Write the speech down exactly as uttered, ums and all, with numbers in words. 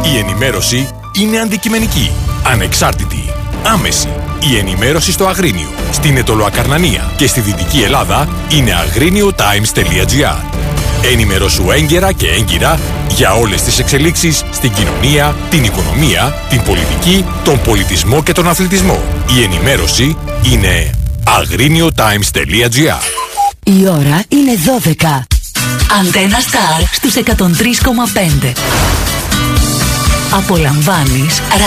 Η ενημέρωση είναι αντικειμενική, ανεξάρτητη, άμεση. Η ενημέρωση στο Αγρίνιο, στην Αιτωλοακαρνανία και στη Δυτική Ελλάδα είναι αγρίνιο-times τελεία gr. Ενημερώσου έγκαιρα και έγκυρα για όλες τις εξελίξεις στην κοινωνία, την οικονομία, την πολιτική, τον πολιτισμό και τον αθλητισμό. Η ενημέρωση είναι αγρίνιο-times τελεία gr. Η ώρα είναι δώδεκα. Αντένα Star στους εκατόν τρία κόμμα πέντε. Απολαμβάνεις